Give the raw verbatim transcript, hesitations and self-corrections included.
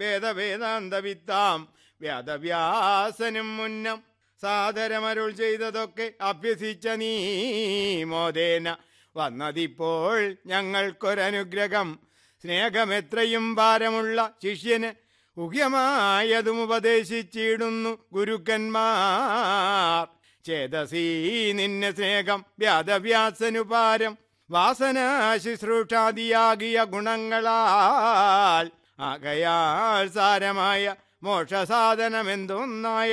വേദവേദാന്തവിത്താം വ്യാദവ്യാസനും മുന്നം സാദരമരുൾ ചെയ്തതൊക്കെ അഭ്യസിച്ച നീ മോദേന വന്നതിപ്പോൾ ഞങ്ങൾക്കൊരനുഗ്രഹം. സ്നേഹമെത്രയും ഭാരമുള്ള ശിഷ്യന് ഉഹ്യമായതും ഉപദേശിച്ചിടുന്നു ഗുരുക്കന്മാർ. ചേതസീ നിന്നെ സ്നേഹം വ്യാദവ്യാസനുപാരം വാസന ശുശ്രൂഷാദിയാകിയ ഗുണങ്ങളാൽ ആകയാൽ സാരമായ മോക്ഷസാധനമെന്തോന്നായ